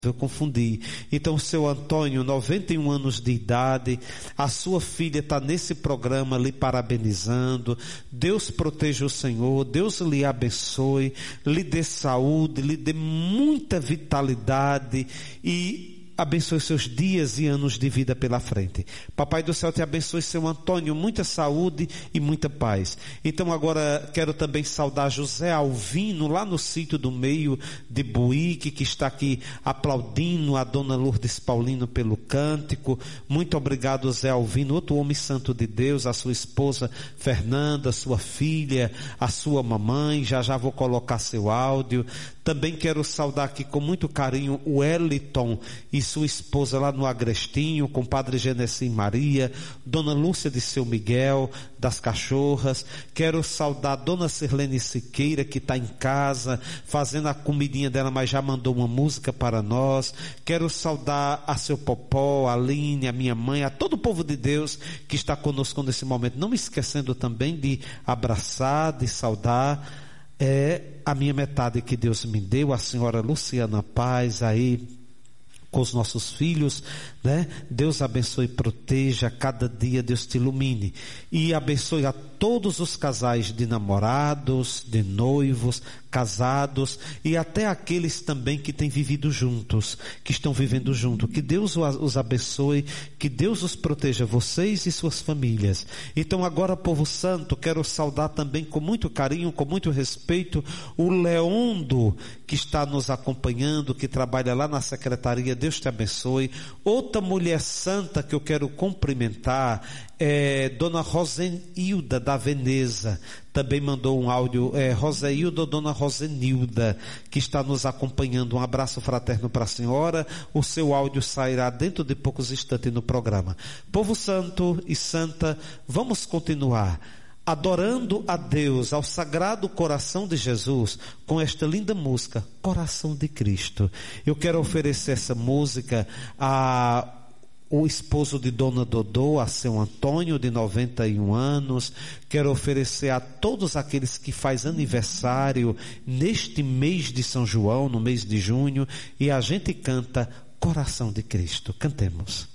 Eu confundi. Então, o seu Antônio, 91 anos de idade, a sua filha está nesse programa lhe parabenizando. Deus proteja o Senhor, Deus lhe abençoe, lhe dê saúde, lhe dê muita vitalidade e abençoe seus dias e anos de vida pela frente. Papai do céu te abençoe, seu Antônio, muita saúde e muita paz. Então agora quero também saudar José Alvino, lá no sítio do Meio de Buíque, que está aqui aplaudindo a dona Lourdes Paulino pelo cântico. Muito obrigado, Zé Alvino, outro homem santo de Deus, a sua esposa Fernanda, sua filha, a sua mamãe. Já já vou colocar seu áudio. Também quero saudar aqui com muito carinho o Wellington e sua esposa lá no Agrestinho, com Padre Genesi Maria, Dona Lúcia de Seu Miguel, das Cachorras. Quero saudar Dona Sirlene Siqueira, que está em casa, fazendo a comidinha dela, mas já mandou uma música para nós. Quero saudar a seu Popó, a Aline, a minha mãe, a todo o povo de Deus que está conosco nesse momento. Não me esquecendo também de abraçar, de saudar a minha metade que Deus me deu, a senhora Luciana Paz, aí com os nossos filhos, né? Deus abençoe e proteja, cada dia Deus te ilumine e abençoe a todos os casais de namorados, de noivos, casados e até aqueles também que têm vivido juntos, que estão vivendo junto. Que Deus os abençoe, que Deus os proteja, vocês e suas famílias. Então agora, povo santo, quero saudar também com muito carinho, com muito respeito, o Leondo, que está nos acompanhando, que trabalha lá na secretaria. Deus te abençoe. Outra mulher santa que eu quero cumprimentar é Dona Rosenilda da Veneza. Também mandou um áudio, Roseilda ou Dona Rosenilda, que está nos acompanhando. Um abraço fraterno para a senhora. O seu áudio sairá dentro de poucos instantes no programa. Povo santo e santa, vamos continuar adorando a Deus, ao Sagrado Coração de Jesus, com esta linda música, Coração de Cristo. Eu quero oferecer essa música o esposo de Dona Dodô, a seu Antônio, de 91 anos. Quero oferecer a todos aqueles que faz aniversário neste mês de São João, no mês de junho, e a gente canta Coração de Cristo. Cantemos.